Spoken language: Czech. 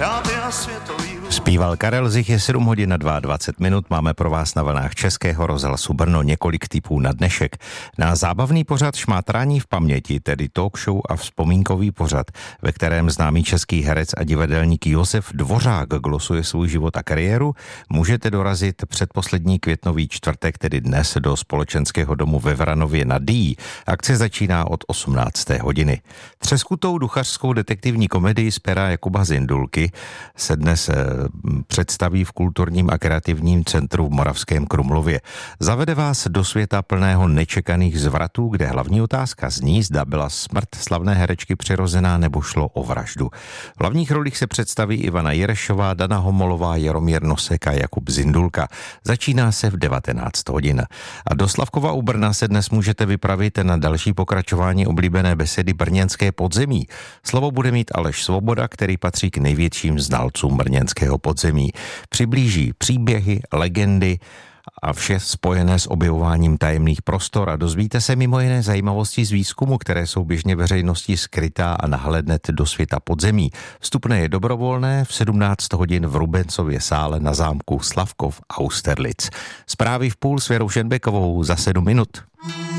Zpíval Karel Zich, je 7 hodin a 22 minut, máme pro vás na vlnách Českého rozhlasu Brno několik tipů na dnešek. Na zábavný pořad Šmátrání v paměti, tedy talk show a vzpomínkový pořad, ve kterém známý český herec a divadelník Josef Dvořák glosuje svůj život a kariéru, můžete dorazit předposlední květnový čtvrtek, tedy dnes, do společenského domu ve Vranově nad Dyjí. Akce začíná od 18. hodiny. Třeskutou duchařskou detektivní komedii z pera Jakuba Zindulky se dnes představí v Kulturním a kreativním centru v Moravském Krumlově. Zavede vás do světa plného nečekaných zvratů, kde hlavní otázka zní, zda byla smrt slavné herečky přirozená nebo šlo o vraždu. V hlavních rolích se představí Ivana Jirešová, Dana Homolová, Jaromír Nosek a Jakub Zindulka. Začíná se v 19 hodin. A do Slavkova u Brna se dnes můžete vypravit na další pokračování oblíbené besedy Brněnské podzemí. Slovo bude mít Aleš Svoboda, který patří k největším znalcům brněnského podzemí. Přiblíží příběhy, legendy a vše spojené s objevováním tajemných prostor a dozvíte se mimo jiné zajímavosti z výzkumu, které jsou běžně veřejnosti skrytá a nahlédnete do světa podzemí. Vstupné je dobrovolné v 17 hodin v Rubencově sále na zámku Slavkov Austerlitz. Zprávy v půl s Věrou Šenbekovou za 7 minut.